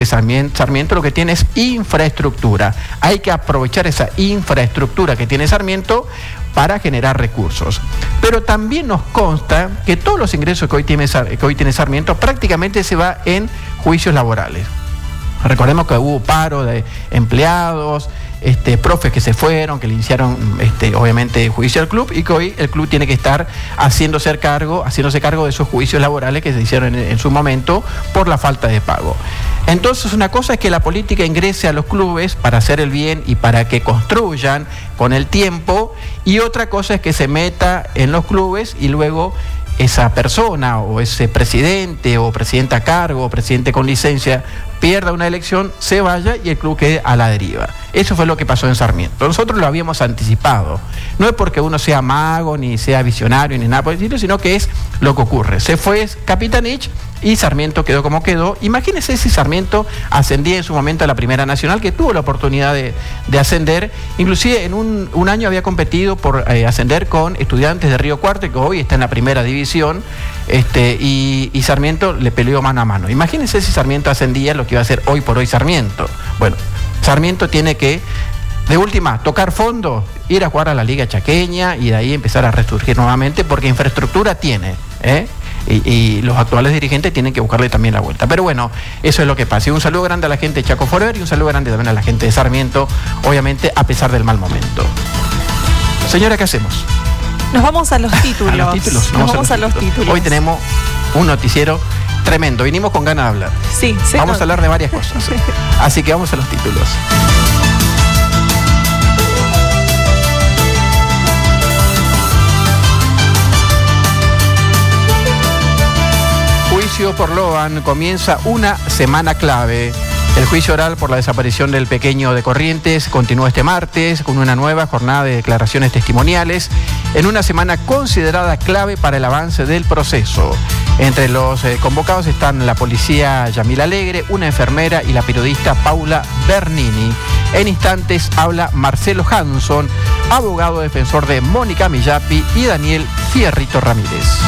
Sarmiento lo que tiene es infraestructura. Hay que aprovechar esa infraestructura que tiene Sarmiento para generar recursos. Pero también nos consta que todos los ingresos que hoy tiene Sarmiento prácticamente se va en juicios laborales. Recordemos que hubo paro de empleados, profes que se fueron, que le iniciaron obviamente juicio al club, y que hoy el club tiene que estar haciéndose cargo de esos juicios laborales que se hicieron en su momento por la falta de pago. Entonces, una cosa es que la política ingrese a los clubes para hacer el bien y para que construyan con el tiempo, y otra cosa es que se meta en los clubes y luego esa persona o ese presidente o presidenta a cargo o presidente con licencia pierda una elección, se vaya y el club quede a la deriva. Eso fue lo que pasó en Sarmiento. Nosotros lo habíamos anticipado. No es porque uno sea mago, ni sea visionario, ni nada por el estilo, sino que es lo que ocurre. Se fue Capitanich y Sarmiento quedó como quedó. Imagínense si Sarmiento ascendía en su momento a la Primera Nacional, que tuvo la oportunidad de ascender. Inclusive en un año había competido por ascender con Estudiantes de Río Cuarto, que hoy está en la Primera División, y Sarmiento le peleó mano a mano. Imagínense si Sarmiento ascendía, lo que iba a hacer hoy por hoy Sarmiento. Bueno, Sarmiento tiene que, de última, tocar fondo, ir a jugar a la Liga Chaqueña y de ahí empezar a resurgir nuevamente, porque infraestructura tiene, y los actuales dirigentes tienen que buscarle también la vuelta. Pero bueno, eso es lo que pasa. Y un saludo grande a la gente de Chaco Forever y un saludo grande también a la gente de Sarmiento, obviamente a pesar del mal momento. Señora, ¿qué hacemos? Nos vamos a los títulos. Nos vamos a los títulos. Hoy tenemos un noticiero tremendo. Vinimos con ganas de hablar. Sí, vamos a hablar de varias cosas. Así que vamos a los títulos. Juicio por Loan, comienza una semana clave. El juicio oral por la desaparición del pequeño de Corrientes continúa este martes con una nueva jornada de declaraciones testimoniales en una semana considerada clave para el avance del proceso. Entre los convocados están la policía Yamil Alegre, una enfermera y la periodista Paula Bernini. En instantes habla Marcelo Hanson, abogado defensor de Mónica Millapi y Daniel Fierrito Ramírez.